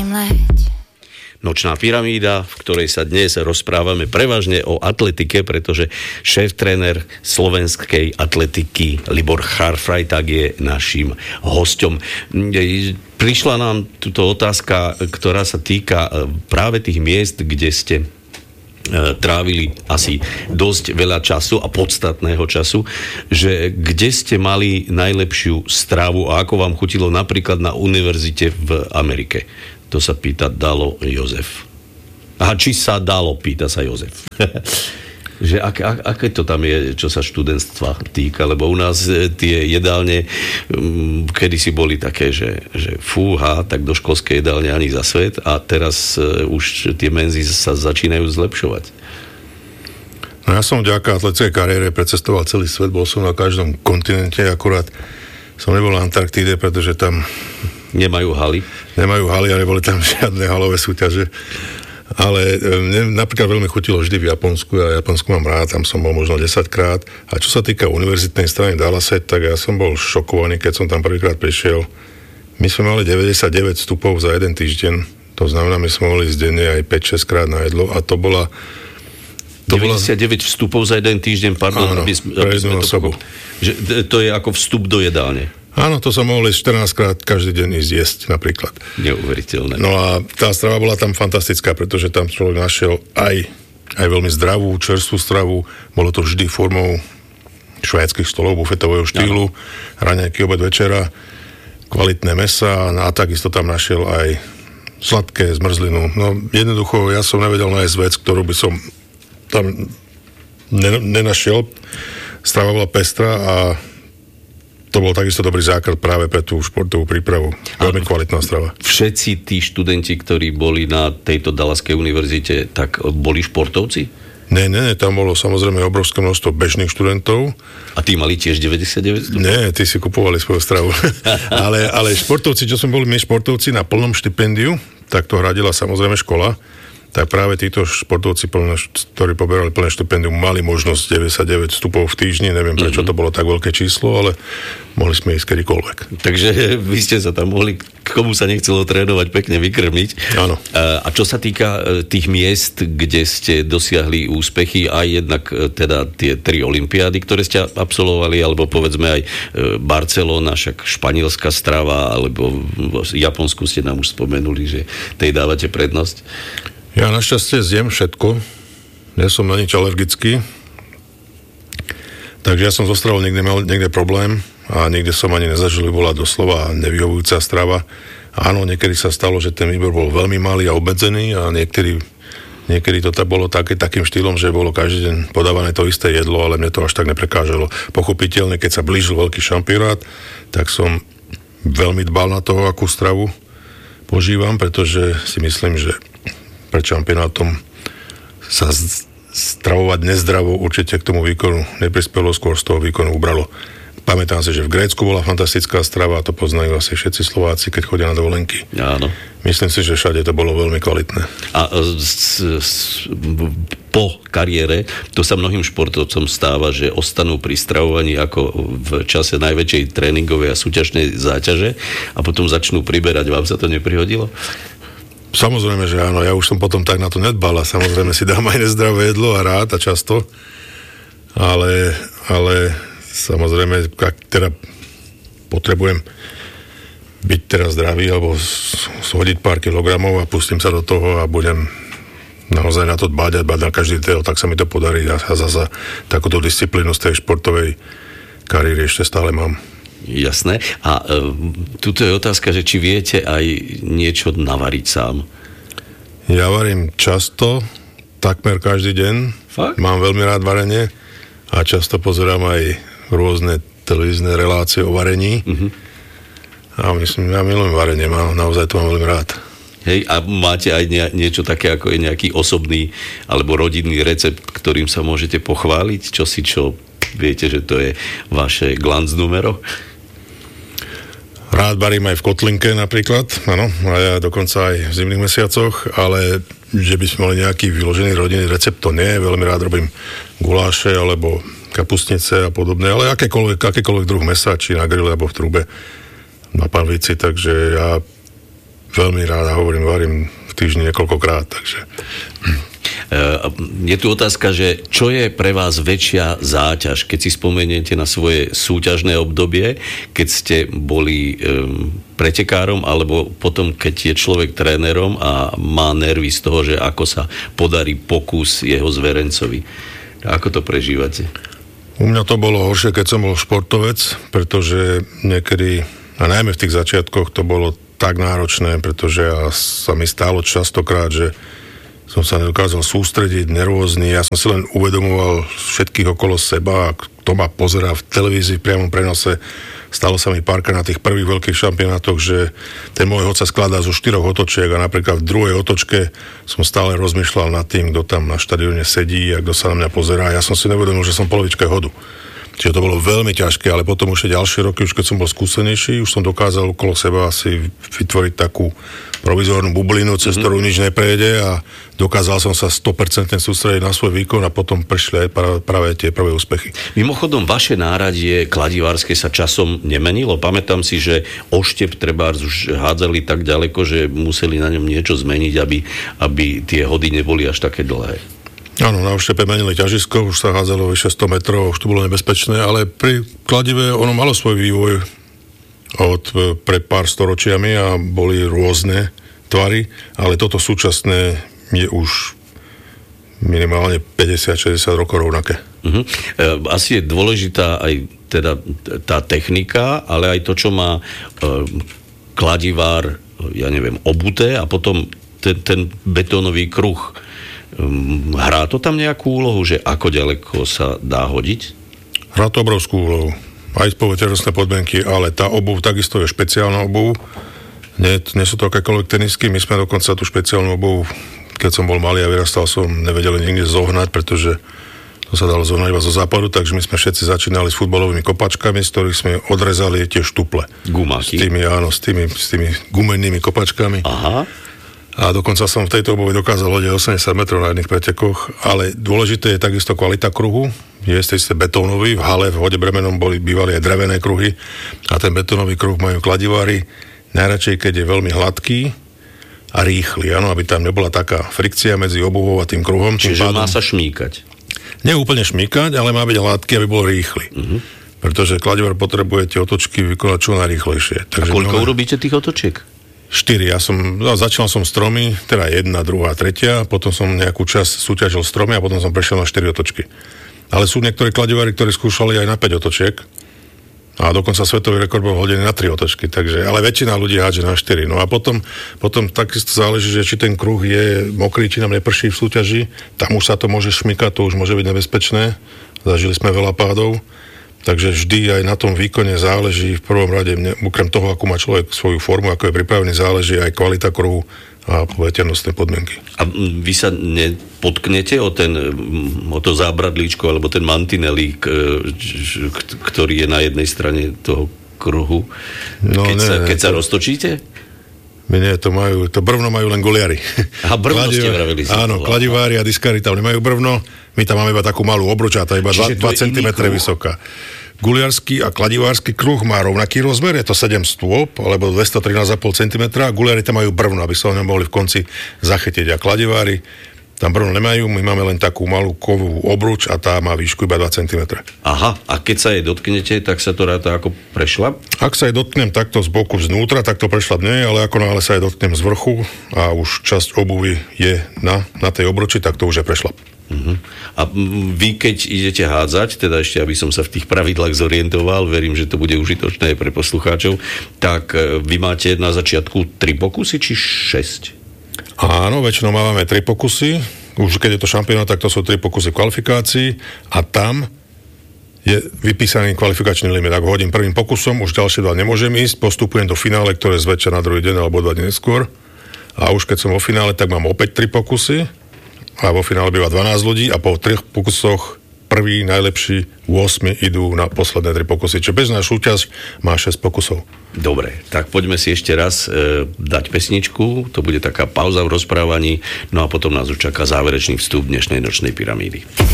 Nočná pyramída, v ktorej sa dnes rozprávame prevažne o atletike, pretože šéf-tréner slovenskej atletiky Libor Charfrajták je naším hosťom. Prišla nám túto otázka, ktorá sa týka práve tých miest, kde ste trávili asi dosť veľa času a podstatného času, že kde ste mali najlepšiu stravu a ako vám chutilo napríklad na univerzite v Amerike. To sa pýta Dalo Jozef. Aha, či sa dalo, pýta sa Jozef. Že aké to tam je, čo sa študentstva týka, lebo u nás tie jedálne kedysi boli také, že fúha, tak do školskej jedálne ani za svet a teraz už tie menzy sa začínajú zlepšovať. No ja som vďaka atletickej kariére precestoval celý svet, bol som na každom kontinente, akurát som nebol na Antarktíde, pretože tam Nemajú haly, ale neboli tam žiadne halové súťaže. Ale mne napríklad veľmi chutilo vždy v Japonsku a Japonsku mám rád, tam som bol možno 10 krát. A čo sa týka univerzitnej strany Dallase, tak ja som bol šokovaný, keď som tam prvýkrát prišiel. My sme mali 99 vstupov za jeden týždeň, to znamená, my sme mohli ísť denne aj 5-6 krát na jedlo a to bola 99 vstupov za jeden týždeň, pardon, áno, aby sme to osobu. Že to je ako vstup do jedálne. Áno, to sa mohlo ísť 14 krát každý deň ísť jesť napríklad. Neuveriteľné. No a tá strava bola tam fantastická, pretože tam človek našiel aj veľmi zdravú, čerstvú stravu. Bolo to vždy formou švédskych stolov, bufetového štýlu, raňajky, obed, večera, kvalitné mäsa a takisto tam našiel aj sladké, zmrzlinu. No jednoducho, ja som nevedel nájsť vec, ktorú by som tam nenašiel. Strava bola pestrá a to bol takisto dobrý základ práve pre tú športovú prípravu. Veľmi kvalitná strava. Všetci tí študenti, ktorí boli na tejto Dallaskej univerzite, tak boli športovci? Nie, tam bolo samozrejme obrovské množstvo bežných študentov. A tí mali tiež 99? Nie, tí si kupovali svoju stravu. ale športovci, čo sme boli my športovci na plnom štipendiu, tak to hradila samozrejme škola. Tak práve títo športovci, ktorí poberali plné štipendium, mali možnosť 99 vstupov v týždni. Neviem, prečo to bolo tak veľké číslo, ale mohli sme ísť kedykoľvek. Takže vy ste sa tam mohli, komu sa nechcelo trénovať, pekne vykrmiť. Áno. A čo sa týka tých miest, kde ste dosiahli úspechy, aj jednak teda tie 3 olympiády, ktoré ste absolvovali, alebo povedzme aj Barcelona, však španielská strava, alebo v Japonsku ste nám už spomenuli, že tej dávate prednosť. Ja našťastie zjem všetko. Ja som na nič alergický. Takže ja som zo stravou nikdy mal problém a nikde som ani nezažil, bola doslova nevyhovujúca strava. Áno, niekedy sa stalo, že ten výbor bol veľmi malý a obmedzený a niekedy to bolo takým štýlom, že bolo každý deň podávané to isté jedlo, ale mne to až tak neprekážalo. Pochopiteľne, keď sa blížil veľký šampionát, tak som veľmi dbal na toho, akú stravu požívam, pretože si myslím, že pred šampionátom sa stravovať nezdravo určite k tomu výkonu neprispelo, skôr z toho výkonu ubralo. Pamätám si, že v Grécku bola fantastická strava a to poznajú asi všetci Slováci, keď chodia na dovolenky. Áno. Myslím si, že všade to bolo veľmi kvalitné. A po kariére, to sa mnohým športovcom stáva, že ostanú pri stravovaní ako v čase najväčšej tréningovej a súťažnej záťaže a potom začnú priberať. Vám sa to neprihodilo? Samozrejme, že áno, ja už som potom tak na to nedbal a samozrejme si dám aj nezdravé jedlo a rád a často, ale samozrejme, ak teda potrebujem byť teraz zdravý alebo shodiť pár kilogramov a pustím sa do toho a budem naozaj na to dbať na každý detail, tak sa mi to podarí a zasa takúto disciplínu z tej športovej kariéry ešte stále mám. Jasné. A tuto je otázka, že či viete aj niečo navariť sám? Ja varím často, takmer každý deň. Fakt? Mám veľmi rád varenie a často pozerám aj rôzne televízne relácie o varení. A myslím, ja milujem varenie, naozaj to mám veľmi rád. Hej, a máte aj niečo také, ako je nejaký osobný alebo rodinný recept, ktorým sa môžete pochváliť? Čo viete, že to je vaše glanc numero? Rád varím aj v kotlinke napríklad, áno, a ja dokonca aj v zimných mesiacoch, ale že by sme mali nejaký vyložený rodinný recept, to nie. Veľmi rád robím guláše alebo kapustnice a podobné, ale akýkoľvek druh mesa, či na grille alebo v trúbe na panvici, takže ja veľmi rád a varím v týždni niekoľkokrát, takže... Je tu otázka, že čo je pre vás väčšia záťaž, keď si spomeniete na svoje súťažné obdobie, keď ste boli pretekárom, alebo potom, keď je človek trénerom a má nervy z toho, že ako sa podarí pokus jeho zverencovi. Ako to prežívate? U mňa to bolo horšie, keď som bol športovec, pretože niekedy, a najmä v tých začiatkoch, to bolo tak náročné, pretože sa mi stálo častokrát, že som sa nedokázal sústrediť, nervózny. Ja som si len uvedomoval všetkých okolo seba, kto ma pozerá v televízii v priamom prenose. Stalo sa mi párkrát na tých prvých veľkých šampionátoch, že ten môj hod sa skladá zo 4 otočiek a napríklad v druhej otočke som stále rozmýšľal nad tým, kto tam na štadióne sedí a kto sa na mňa pozerá. Ja som si neuvedomil, že som polovičke hodu. Čiže to bolo veľmi ťažké, ale potom už ďalšie roky, už keď som bol skúsenejší, už som dokázal okolo seba si vytvoriť takú provizórnu bublinu, cez ktorú nič neprejde a dokázal som sa 100% sústrediť na svoj výkon a potom prišli aj práve tie prvé úspechy. Mimochodom, vaše náradie kladivárske sa časom nemenilo. Pamätám si, že oštep trebárs už hádzali tak ďaleko, že museli na ňom niečo zmeniť, aby tie hody neboli až také dlhé. Áno, na oštepe menili ťažisko, už sa hádzalo vyše 100 metrov, už to bolo nebezpečné, ale pri kladive ono malo svoj vývoj pred pár storočiami a boli rôzne tvary, ale toto súčasné je už minimálne 50-60 rokov rovnaké. Asi je dôležitá aj teda tá technika, ale aj to, čo má kladivár, ja neviem, obuté a potom ten betónový kruh. Hrá to tam nejakú úlohu, že ako ďaleko sa dá hodiť? Hrá to obrovskú úlohu. Aj poveternostné podmienky, ale tá obuv takisto je špeciálna obuv. Nie sú to akékoľvek tenisky. My sme dokonca tú špeciálnu obuv, keď som bol malý a vyrastal som, nevedeli niekde zohnať, pretože to sa dalo zohnať iba zo západu, takže my sme všetci začínali s futbalovými kopačkami, z ktorých sme odrezali tie štuple. Gumáky? S tými gumennými kopačkami. Aha. A dokonca som v tejto obuvi dokázal hodiť 80 metrov na jedných pretekoch, ale dôležité je takisto kvalita kruhu. Je ste betónový, v hale, v Hode Bremenom bývali aj drevené kruhy a ten betónový kruh majú kladivári najradšej, keď je veľmi hladký a rýchly, áno, aby tam nebola taká frikcia medzi obuvou a tým kruhom. Čiže má sa šmíkať? Nie úplne šmíkať, ale má byť hladký, aby bol rýchly. Pretože kladivár potrebuje tie otočky vykonať čo najrýchlejšie. Takže a koľko urobíte tých otočiek? 4. Začal som s 3, teda 1, 2, 3, potom som nejakú časť súťažil s 3 a potom som prešiel na 4 otočky. Ale sú niektorí kladivári, ktorí skúšali aj na 5 otočiek a dokonca svetový rekord bol hodený na 3 otočky, ale väčšina ľudí hádže na 4. No a potom takisto záleží, že či ten kruh je mokrý, či nám neprší v súťaži, tam už sa to môže šmykať, to už môže byť nebezpečné. Zažili sme veľa pádov. Takže vždy aj na tom výkone záleží v prvom rade, okrem toho, ako má človek svoju formu, ako je pripravený, záleží aj kvalita kruhu a poveternostné podmienky. A vy sa nepotknete o to zábradlíčko alebo ten mantinelík, ktorý je na jednej strane toho kruhu, keď sa roztočíte? To brvno majú len goliari. A brvno ste vravili. Áno, kladivári a diskári tam nemajú brvno. My tam máme iba takú malú obruč, tá iba 2 cm vysoká. Guliarský a kladivársky kruh má rovnaký rozmer, je to 7 stôp, alebo 213,5 cm. Guliari tam majú brvno, aby sa ho mohli v konci zachytiť. A kladivári tam brvno nemajú, my máme len takú malú kovú obruč a tá má výšku iba 2 cm. Aha, a keď sa jej dotknete, tak sa to ráta ako prešľap? Ak sa jej dotknem takto z boku znútra, tak to prešľap nie, ale ako náhle sa jej dotknem z vrchu a už časť obuvy je na tej obruči, tak to už je prešľap. A vy, keď idete hádzať, teda ešte, aby som sa v tých pravidlách zorientoval, verím, že to bude užitočné aj pre poslucháčov, tak vy máte na začiatku 3 pokusy, či 6? Áno, väčšinou máme 3 pokusy. Už keď je to šampionát, tak to sú 3 pokusy v kvalifikácii a tam je vypísaný kvalifikačný limit. Ak hodím prvým pokusom, už ďalšie 2 nemôžem ísť, postupujem do finále, ktoré zväčša na druhý deň alebo 2 dní neskôr. A už keď som vo finále, tak mám opäť 3 pokusy a vo finále býva 12 ľudí a po 3 pokusoch prvý, najlepší, 8 idú na posledné 3 pokusy. Čiže bežná súťaž má 6 pokusov. Dobre, tak poďme si ešte raz dať pesničku. To bude taká pauza v rozprávaní, no a potom nás už čaká záverečný vstup dnešnej nočnej pyramídy.